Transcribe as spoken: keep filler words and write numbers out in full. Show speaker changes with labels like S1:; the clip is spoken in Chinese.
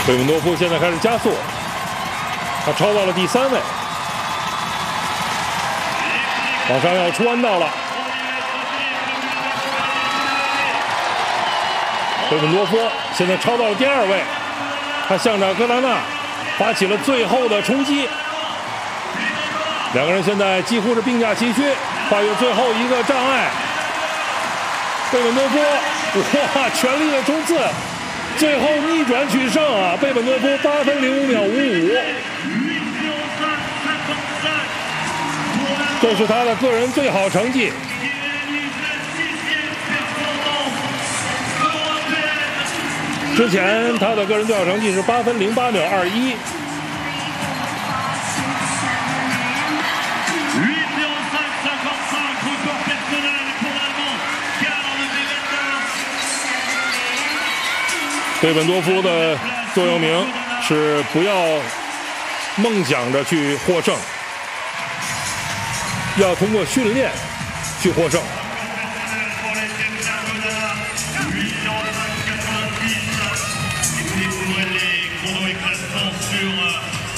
S1: 贝本多夫现在开始加速，他超到了第三位，马上要出弯道了。贝本多夫现在超到了第二位，他向着戈达纳发起了最后的冲击。两个人现在几乎是并驾齐驱，跨越最后一个障碍。贝本多夫，哇，全力的冲刺，最后逆转取胜啊！贝本多夫八分零五秒五五，这是他的个人最好成绩。之前他的个人最好成绩是八分零八秒二一。贝本多夫的座右铭是不要梦想着去获胜，要通过训练去获胜。